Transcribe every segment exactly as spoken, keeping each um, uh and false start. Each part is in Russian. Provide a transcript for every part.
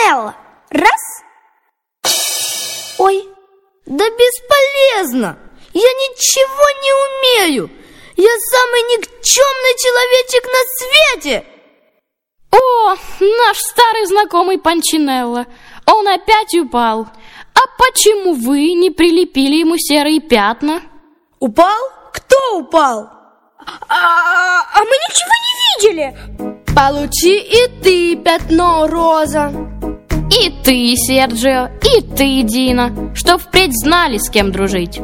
Панчинелло. Раз. Ой, да бесполезно. Я ничего не умею. Я самый никчемный человечек на свете. О, наш старый знакомый Панчинелло. Он опять упал. А почему вы не прилепили ему серые пятна? Упал? Кто упал? А, а мы ничего не видели. Получи и ты пятно, Роза. И ты, Серджио, и ты, Дина, что впредь знали, с кем дружить.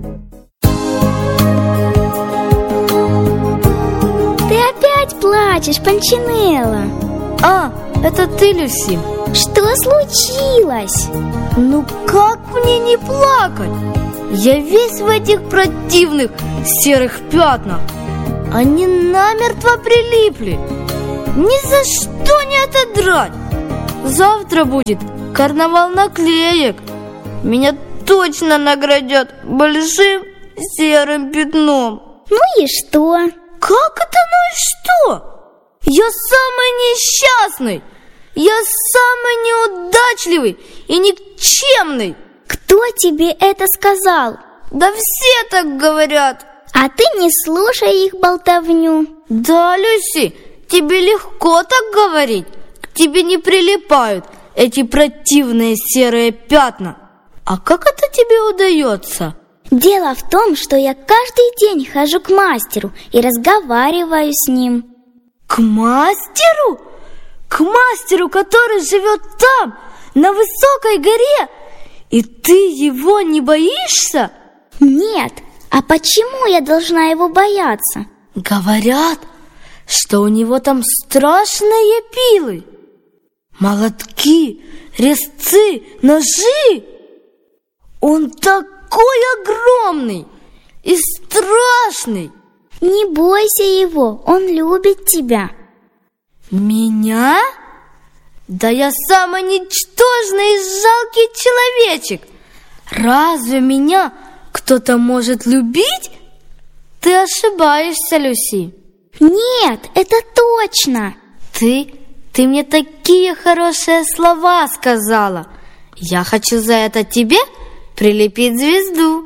Ты опять плачешь, Панчинелло. А, это ты, Люси. Что случилось? Ну как мне не плакать? Я весь в этих противных серых пятнах. Они намертво прилипли. Ни за что не отодрать. Завтра будет карнавал наклеек. Меня точно наградят большим серым пятном. Ну и что? Как это ну и что? Я самый несчастный. Я самый неудачливый и никчемный. Кто тебе это сказал? Да все так говорят. А ты не слушай их болтовню. Да, Люси, тебе легко так говорить. К тебе не прилипают эти противные серые пятна. А как это тебе удается? Дело в том, что я каждый день хожу к мастеру и разговариваю с ним. К мастеру? К мастеру, который живет там, на высокой горе? И ты его не боишься? Нет. А почему я должна его бояться? Говорят, что у него там страшные пилы, молотки, резцы, ножи. Он такой огромный и страшный. Не бойся его, он любит тебя. Меня? Да я самый ничтожный и жалкий человечек. Разве меня кто-то может любить? Ты ошибаешься, Люси. Нет, это точно. Ты, ты мне такие хорошие слова сказала. Я хочу за это тебе прилепить звезду.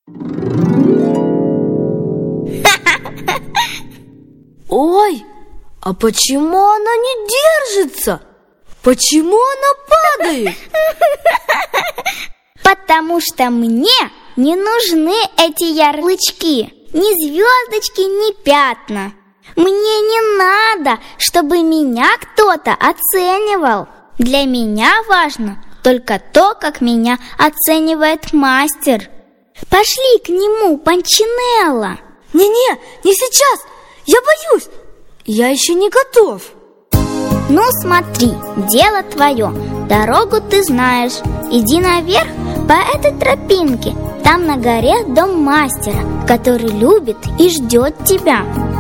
Ой, а почему она не держится? Почему она падает? Потому что мне не нужны эти ярлычки, ни звездочки, ни пятна. Мне не надо, чтобы меня кто-то оценивал. Для меня важно только то, как меня оценивает мастер. Пошли к нему, Панчинелло. Не-не, не сейчас, я боюсь, я еще не готов. Ну смотри, дело твое, дорогу ты знаешь. Иди наверх по этой тропинке. Там на горе дом мастера, который любит и ждет тебя.